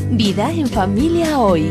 Vida en familia hoy.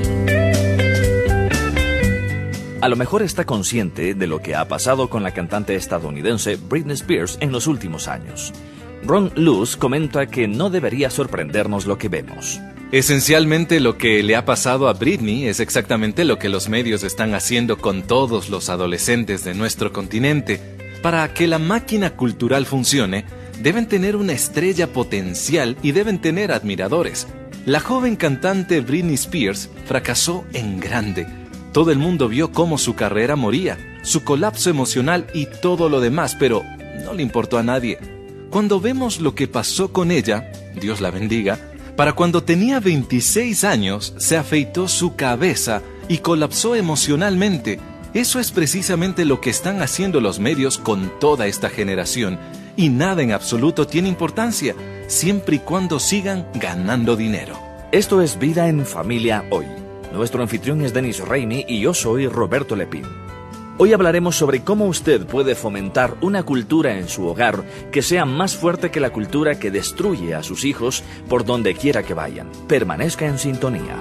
A lo mejor está consciente de lo que ha pasado con la cantante estadounidense Britney Spears en los últimos años. Ron Luce comenta que no debería sorprendernos lo que vemos. Esencialmente lo que le ha pasado a Britney es exactamente lo que los medios están haciendo con todos los adolescentes de nuestro continente. Para que la máquina cultural funcione, deben tener una estrella potencial y deben tener admiradores. La joven cantante Britney Spears fracasó en grande. Todo el mundo vio cómo su carrera moría, su colapso emocional y todo lo demás, pero no le importó a nadie. Cuando vemos lo que pasó con ella, Dios la bendiga, para cuando tenía 26 años, se afeitó su cabeza y colapsó emocionalmente. Eso es precisamente lo que están haciendo los medios con toda esta generación. Y nada en absoluto tiene importancia, siempre y cuando sigan ganando dinero. Esto es Vida en Familia Hoy. Nuestro anfitrión es Dennis Raimi y yo soy Roberto Lepín. Hoy hablaremos sobre cómo usted puede fomentar una cultura en su hogar que sea más fuerte que la cultura que destruye a sus hijos por donde quiera que vayan. Permanezca en sintonía.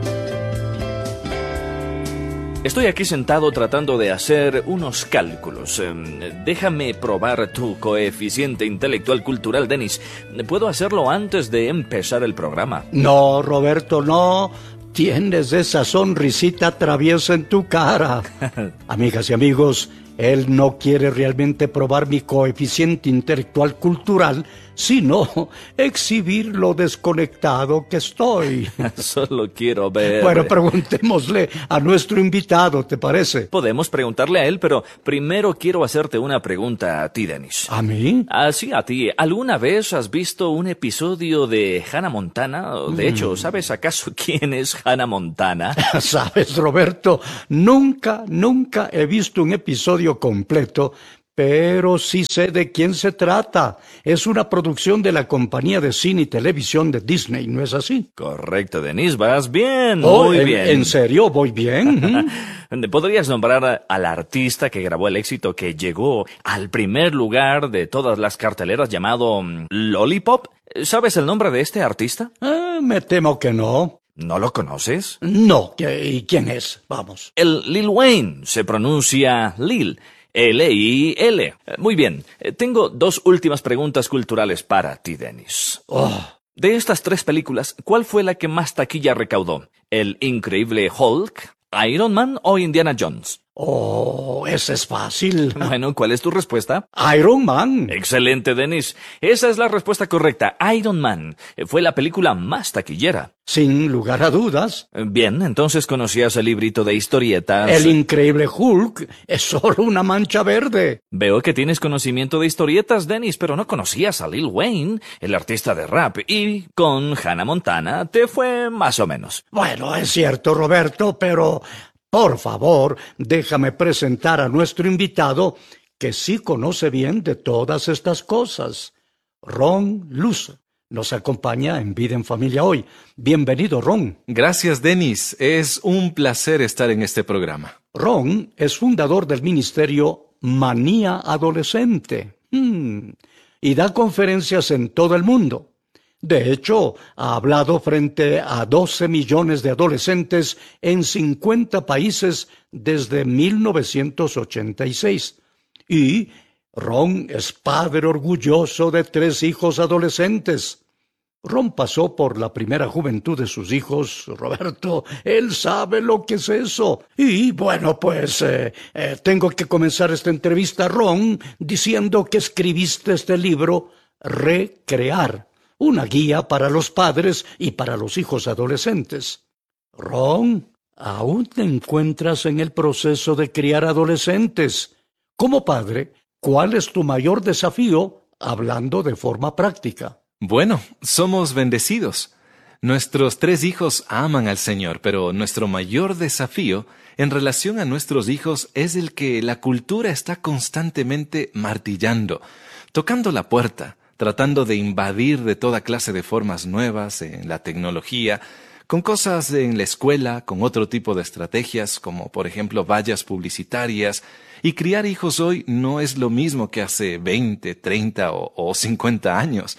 Estoy aquí sentado tratando de hacer unos cálculos. Déjame probar tu coeficiente intelectual cultural, Dennis. ¿Puedo hacerlo antes de empezar el programa? No, Roberto, no. Tienes esa sonrisita traviesa en tu cara. Amigas y amigos, él no quiere realmente probar mi coeficiente intelectual cultural, sino exhibir lo desconectado que estoy. Solo quiero ver... Bueno, preguntémosle a nuestro invitado, ¿te parece? Podemos preguntarle a él, pero primero quiero hacerte una pregunta a ti, Dennis. ¿A mí? Sí, a ti. ¿Alguna vez has visto un episodio de Hannah Montana? De hecho, ¿sabes acaso quién es Hannah Montana? Sabes, Roberto, nunca he visto un episodio completo, pero sí sé de quién se trata. Es una producción de la compañía de cine y televisión de Disney, ¿no es así? Correcto, Denise, vas bien, muy bien. ¿En serio? ¿Voy bien? ¿Podrías nombrar al artista que grabó el éxito que llegó al primer lugar de todas las carteleras llamado Lollipop? ¿Sabes el nombre de este artista? Me temo que no. ¿No lo conoces? No. ¿Y quién es? Vamos. El Lil Wayne. Se pronuncia Lil. L-I-L. Muy bien. Tengo dos últimas preguntas culturales para ti, Dennis. De estas tres películas, ¿cuál fue la que más taquilla recaudó? ¿El Increíble Hulk, Iron Man o Indiana Jones? Ese es fácil. Bueno, ¿cuál es tu respuesta? Iron Man. Excelente, Dennis. Esa es la respuesta correcta. Iron Man fue la película más taquillera. Sin lugar a dudas. Bien, entonces conocías el librito de historietas. El Increíble Hulk es solo una mancha verde. Veo que tienes conocimiento de historietas, Dennis, pero no conocías a Lil Wayne, el artista de rap, y con Hannah Montana te fue más o menos. Bueno, es cierto, Roberto, pero... Por favor, déjame presentar a nuestro invitado, que sí conoce bien de todas estas cosas. Ron Luce nos acompaña en Vida en Familia hoy. Bienvenido, Ron. Gracias, Dennis. Es un placer estar en este programa. Ron es fundador del ministerio Manía Adolescente y da conferencias en todo el mundo. De hecho, ha hablado frente a 12 millones de adolescentes en 50 países desde 1986. Y Ron es padre orgulloso de 3 hijos adolescentes. Ron pasó por la primera juventud de sus hijos, Roberto. Él sabe lo que es eso. Y bueno, pues tengo que comenzar esta entrevista, Ron, diciendo que escribiste este libro, Recrear. Una guía para los padres y para los hijos adolescentes. Ron, aún te encuentras en el proceso de criar adolescentes. Como padre, ¿cuál es tu mayor desafío, hablando de forma práctica? Bueno, somos bendecidos. Nuestros 3 hijos aman al Señor, pero nuestro mayor desafío en relación a nuestros hijos es el que la cultura está constantemente martillando, tocando la puerta, tratando de invadir de toda clase de formas nuevas en la tecnología, con cosas en la escuela, con otro tipo de estrategias, como por ejemplo vallas publicitarias. Y criar hijos hoy no es lo mismo que hace 20, 30 o 50 años.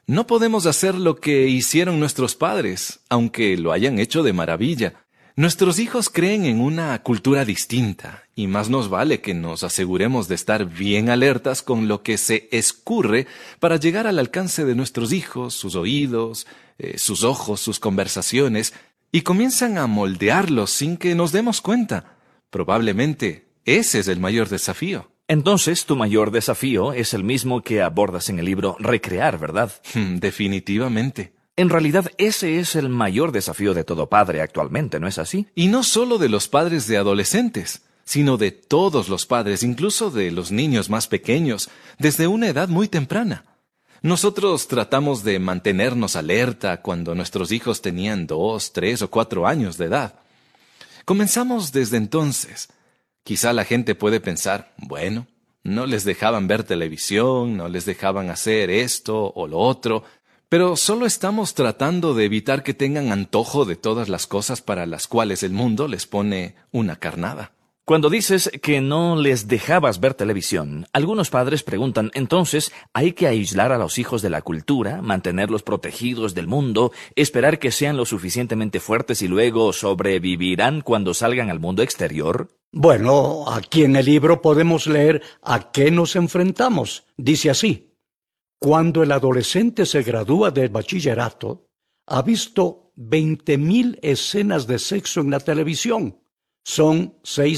No podemos hacer lo que hicieron nuestros padres, aunque lo hayan hecho de maravilla. Nuestros hijos creen en una cultura distinta, y más nos vale que nos aseguremos de estar bien alertas con lo que se escurre para llegar al alcance de nuestros hijos, sus oídos, sus ojos, sus conversaciones, y comienzan a moldearlos sin que nos demos cuenta. Probablemente ese es el mayor desafío. Entonces, tu mayor desafío es el mismo que abordas en el libro Recrear, ¿verdad? Definitivamente. En realidad, ese es el mayor desafío de todo padre actualmente, ¿no es así? Y no solo de los padres de adolescentes, sino de todos los padres, incluso de los niños más pequeños, desde una edad muy temprana. Nosotros tratamos de mantenernos alerta cuando nuestros hijos tenían 2, 3 o 4 años de edad. Comenzamos desde entonces. Quizá la gente puede pensar, bueno, no les dejaban ver televisión, no les dejaban hacer esto o lo otro, pero solo estamos tratando de evitar que tengan antojo de todas las cosas para las cuales el mundo les pone una carnada. Cuando dices que no les dejabas ver televisión, algunos padres preguntan, entonces, ¿hay que aislar a los hijos de la cultura, mantenerlos protegidos del mundo, esperar que sean lo suficientemente fuertes y luego sobrevivirán cuando salgan al mundo exterior? Bueno, aquí en el libro podemos leer a qué nos enfrentamos. Dice así: cuando el adolescente se gradúa del bachillerato, ha visto 20,000 escenas de sexo en la televisión. Son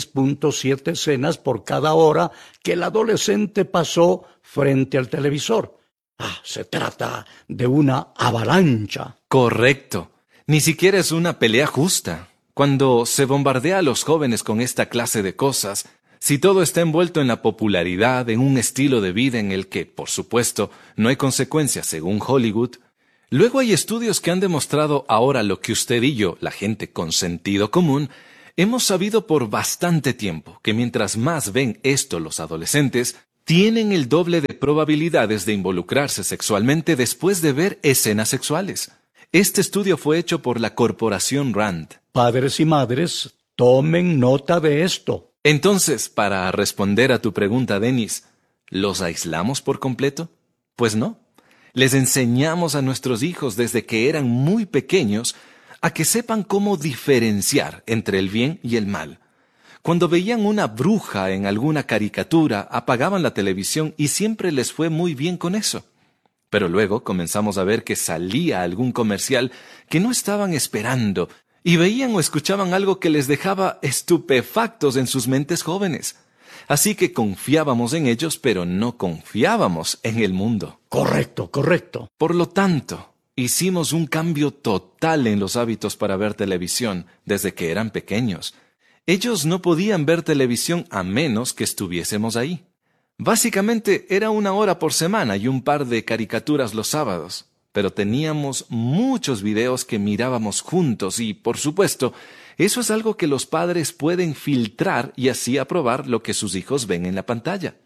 6.7 escenas por cada hora que el adolescente pasó frente al televisor. Se trata de una avalancha. Correcto. Ni siquiera es una pelea justa. Cuando se bombardea a los jóvenes con esta clase de cosas, si todo está envuelto en la popularidad, en un estilo de vida en el que, por supuesto, no hay consecuencias según Hollywood, luego hay estudios que han demostrado ahora lo que usted y yo, la gente con sentido común, hemos sabido por bastante tiempo, que mientras más ven esto los adolescentes, tienen el doble de probabilidades de involucrarse sexualmente después de ver escenas sexuales. Este estudio fue hecho por la Corporación Rand. Padres y madres, tomen nota de esto. Entonces, para responder a tu pregunta, Denis, ¿los aislamos por completo? Pues no. Les enseñamos a nuestros hijos desde que eran muy pequeños a que sepan cómo diferenciar entre el bien y el mal. Cuando veían una bruja en alguna caricatura, apagaban la televisión y siempre les fue muy bien con eso. Pero luego comenzamos a ver que salía algún comercial que no estaban esperando y veían o escuchaban algo que les dejaba estupefactos en sus mentes jóvenes. Así que confiábamos en ellos, pero no confiábamos en el mundo. Correcto, correcto. Por lo tanto, hicimos un cambio total en los hábitos para ver televisión desde que eran pequeños. Ellos no podían ver televisión a menos que estuviésemos ahí. Básicamente era 1 hora por semana y un par de caricaturas los sábados. Pero teníamos muchos videos que mirábamos juntos y, por supuesto, eso es algo que los padres pueden filtrar y así aprobar lo que sus hijos ven en la pantalla.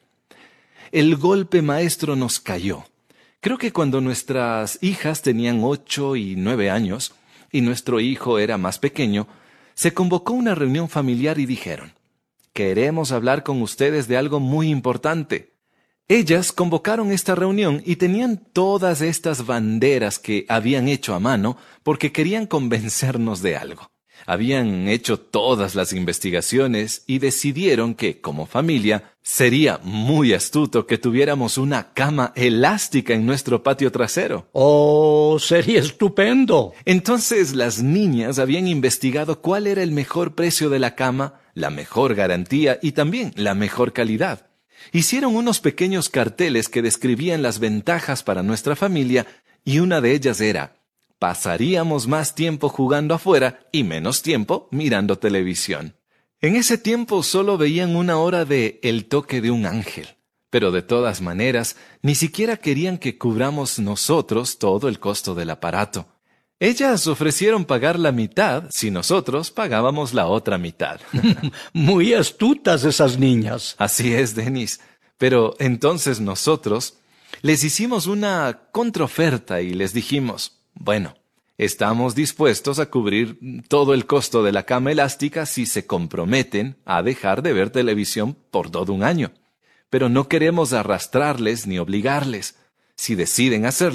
El golpe maestro nos cayó. Creo que cuando nuestras hijas tenían 8 y 9 años y nuestro hijo era más pequeño, se convocó una reunión familiar y dijeron: «Queremos hablar con ustedes de algo muy importante». Ellas convocaron esta reunión y tenían todas estas banderas que habían hecho a mano porque querían convencernos de algo. Habían hecho todas las investigaciones y decidieron que, como familia, sería muy astuto que tuviéramos una cama elástica en nuestro patio trasero. ¡Oh, sería estupendo! Entonces las niñas habían investigado cuál era el mejor precio de la cama, la mejor garantía y también la mejor calidad. Hicieron unos pequeños carteles que describían las ventajas para nuestra familia y una de ellas era: pasaríamos más tiempo jugando afuera y menos tiempo mirando televisión. En ese tiempo solo veían 1 hora de El toque de un ángel, pero de todas maneras ni siquiera querían que cubramos nosotros todo el costo del aparato. Ellas ofrecieron pagar la mitad si nosotros pagábamos la otra mitad. Muy astutas esas niñas. Así es, Denis. Pero entonces nosotros les hicimos una contraoferta y les dijimos: bueno, estamos dispuestos a cubrir todo el costo de la cama elástica si se comprometen a dejar de ver televisión por todo 1 año. Pero no queremos arrastrarles ni obligarles. Si deciden hacerlo,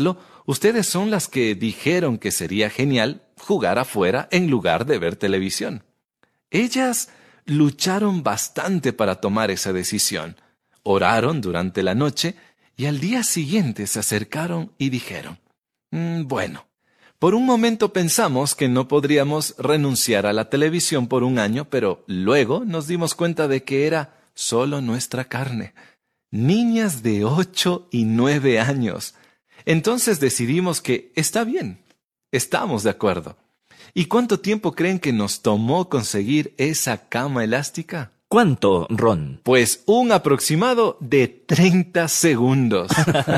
ustedes son las que dijeron que sería genial jugar afuera en lugar de ver televisión. Ellas lucharon bastante para tomar esa decisión. Oraron durante la noche y al día siguiente se acercaron y dijeron, bueno, por un momento pensamos que no podríamos renunciar a la televisión por un año, pero luego nos dimos cuenta de que era solo nuestra carne. Niñas de 8 y 9 años. Entonces decidimos que está bien, estamos de acuerdo. ¿Y cuánto tiempo creen que nos tomó conseguir esa cama elástica? ¿Cuánto, Ron? Pues un aproximado de 30 segundos.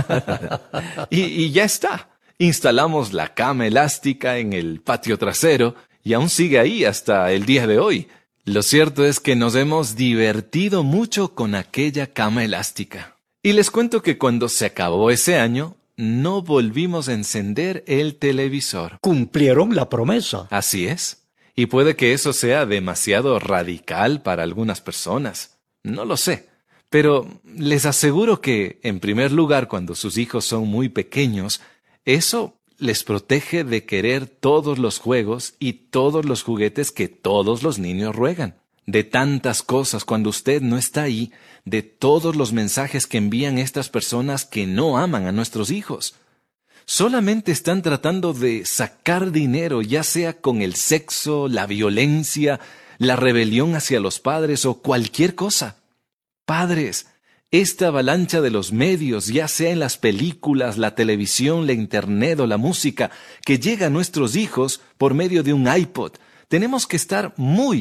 y ya está. Instalamos la cama elástica en el patio trasero y aún sigue ahí hasta el día de hoy. Lo cierto es que nos hemos divertido mucho con aquella cama elástica. Y les cuento que cuando se acabó ese año, no volvimos a encender el televisor. Cumplieron la promesa. Así es. Y puede que eso sea demasiado radical para algunas personas. No lo sé. Pero les aseguro que, en primer lugar, cuando sus hijos son muy pequeños, eso les protege de querer todos los juegos y todos los juguetes que todos los niños ruegan. De tantas cosas cuando usted no está ahí, de todos los mensajes que envían estas personas que no aman a nuestros hijos. Solamente están tratando de sacar dinero, ya sea con el sexo, la violencia, la rebelión hacia los padres o cualquier cosa. Padres, esta avalancha de los medios, ya sea en las películas, la televisión, la internet o la música, que llega a nuestros hijos por medio de un iPod, tenemos que estar muy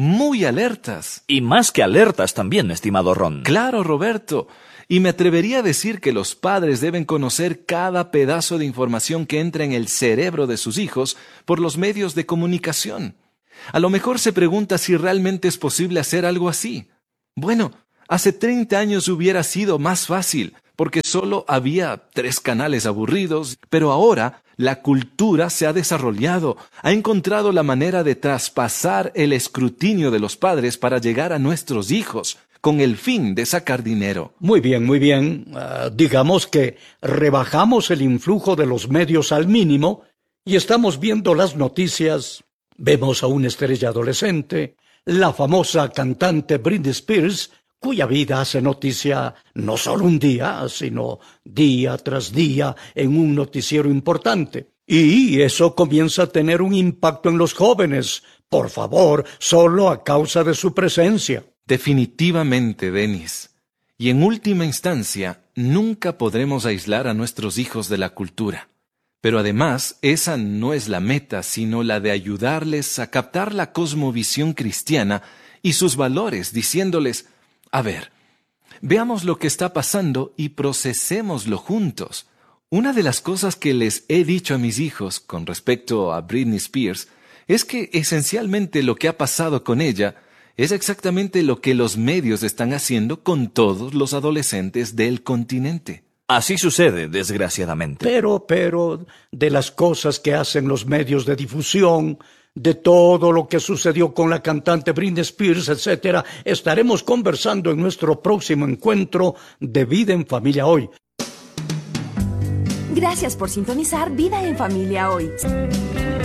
alertas. Y más que alertas también, estimado Ron. Claro, Roberto. Y me atrevería a decir que los padres deben conocer cada pedazo de información que entra en el cerebro de sus hijos por los medios de comunicación. A lo mejor se pregunta si realmente es posible hacer algo así. Bueno, hace 30 años hubiera sido más fácil, porque solo había 3 canales aburridos, pero ahora la cultura se ha desarrollado, ha encontrado la manera de traspasar el escrutinio de los padres para llegar a nuestros hijos, con el fin de sacar dinero. Muy bien, muy bien. Digamos que rebajamos el influjo de los medios al mínimo y estamos viendo las noticias. Vemos a una estrella adolescente, la famosa cantante Britney Spears, cuya vida hace noticia no solo un día, sino día tras día en un noticiero importante. Y eso comienza a tener un impacto en los jóvenes, por favor, solo a causa de su presencia. Definitivamente, Dennis. Y en última instancia, nunca podremos aislar a nuestros hijos de la cultura. Pero además, esa no es la meta, sino la de ayudarles a captar la cosmovisión cristiana y sus valores, diciéndoles, a ver, veamos lo que está pasando y procesémoslo juntos. Una de las cosas que les he dicho a mis hijos con respecto a Britney Spears es que esencialmente lo que ha pasado con ella es exactamente lo que los medios están haciendo con todos los adolescentes del continente. Así sucede, desgraciadamente. Pero, de las cosas que hacen los medios de difusión, de todo lo que sucedió con la cantante Britney Spears, etc., estaremos conversando en nuestro próximo encuentro de Vida en Familia Hoy. Gracias por sintonizar Vida en Familia Hoy.